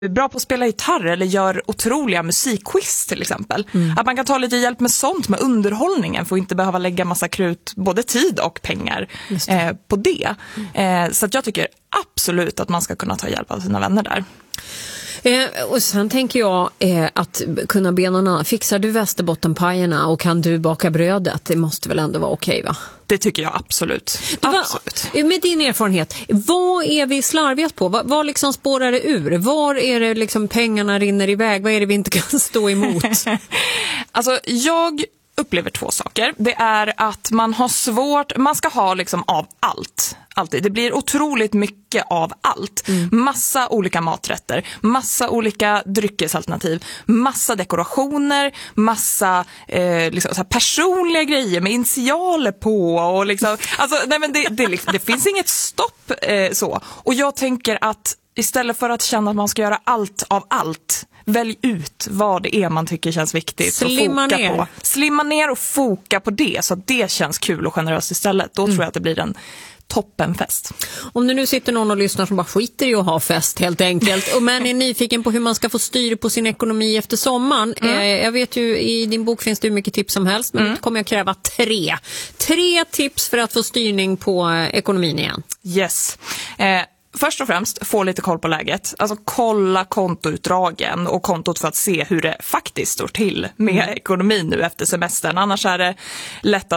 bra på att spela gitarr eller gör otroliga musikquiz till exempel. Att man kan ta lite hjälp med sånt, med underhållningen, för att inte behöva lägga massa krut, både tid och pengar på det. Så att jag tycker absolut att man ska kunna ta hjälp av sina vänner där. Och sen tänker jag att kunna be någon annan. Fixar du västerbottenpajerna och kan du baka brödet? Det måste väl ändå vara okej, va? Det tycker jag absolut. Med din erfarenhet, vad är vi slarvigt på? Vad liksom spårar det ur? Var är det liksom pengarna rinner iväg? Vad är det vi inte kan stå emot? Alltså jag upplever 2 saker. Det är att man har svårt, man ska ha liksom av allt. Alltid. Det blir otroligt mycket av allt. Massa olika maträtter, massa olika dryckesalternativ, massa dekorationer, massa liksom, så här personliga grejer med initialer på och liksom, alltså, nej, men det finns inget stopp så. Och jag tänker att istället för att känna att man ska göra allt av allt, välj ut vad det är man tycker känns viktigt. Slimma ner och foka på det, så att det känns kul och generöst istället. Då tror jag att det blir en toppenfest. Om det nu sitter någon och lyssnar som bara skiter i att ha fest helt enkelt, och men är nyfiken på hur man ska få styr på sin ekonomi efter sommaren. Jag vet ju, i din bok finns det hur mycket tips som helst, men nu kommer jag kräva 3 tips för att få styrning på ekonomin igen. Yes. Först och främst, få lite koll på läget. Alltså kolla kontoutdragen och kontot för att se hur det faktiskt står till med ekonomin nu efter semestern. Annars är det lätt